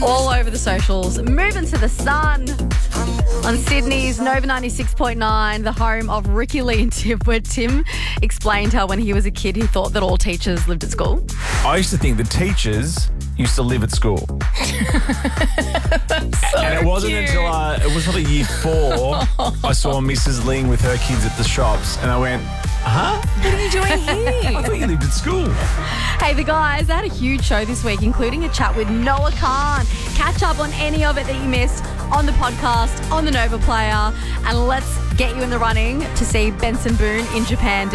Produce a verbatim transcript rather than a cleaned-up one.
all over the socials. Moving to the sun on Sydney's Nova ninety-six point nine, the home of Ricky Lee and Tim, where Tim explained how when he was a kid he thought that all teachers lived at school. I used to think the teachers used to live at school. So and it wasn't cute. until uh, it was probably year four I saw Missus Ling with her kids at the shops and I went, huh? What are you doing here? I thought you lived at school. Hey, the guys, they had a huge show this week, including a chat with Noah Khan. Catch up on any of it that you missed on the podcast, on the Nova Player, and let's get you in the running to see Benson Boone in Japan.